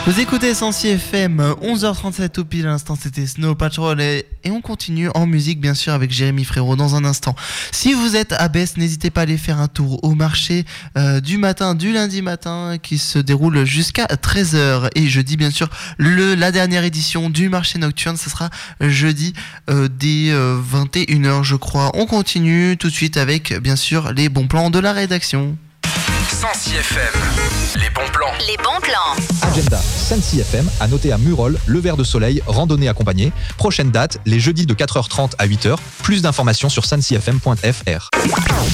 Vous écoutez Sensi FM, 11h37 tout pile, à l'instant c'était Snow Patrol et on continue en musique bien sûr avec Jérémy Frérot dans un instant. Si vous êtes à Besse, n'hésitez pas à aller faire un tour au marché du lundi matin qui se déroule jusqu'à 13h. Et jeudi bien sûr, la dernière édition du marché nocturne, ce sera jeudi dès 21h je crois. On continue tout de suite avec bien sûr les bons plans de la rédaction. Sensi FM, les bons plans. Les bons plans. Agenda Sensi FM, à noter à Murol, le verre de soleil, randonnée accompagnée. Prochaine date, les jeudis de 4h30 à 8h. Plus d'informations sur sensifm.fr.